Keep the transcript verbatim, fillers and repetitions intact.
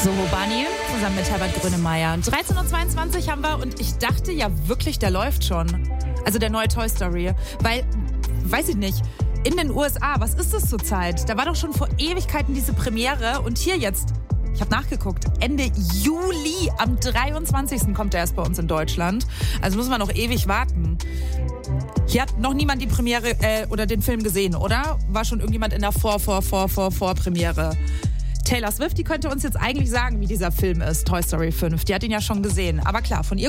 So, Barney, zusammen mit Herbert Grönemeyer. dreizehn Uhr zweiundzwanzig haben wir und ich dachte ja wirklich, der läuft schon. Also der neue Toy Story. Weil, weiß ich nicht, in den U S A, was ist das zurzeit? Da war doch schon vor Ewigkeiten diese Premiere und hier jetzt, ich habe nachgeguckt, Ende Juli, am dreiundzwanzigsten kommt er erst bei uns in Deutschland. Also muss man noch ewig warten. Hier hat noch niemand die Premiere äh, oder den Film gesehen, oder? War schon irgendjemand in der Vor-, Vor-, Vor-, Vor-, Vor-Premiere? Taylor Swift, die könnte uns jetzt eigentlich sagen, wie dieser Film ist, Toy Story fünf. Die hat ihn ja schon gesehen. Aber klar, von ihr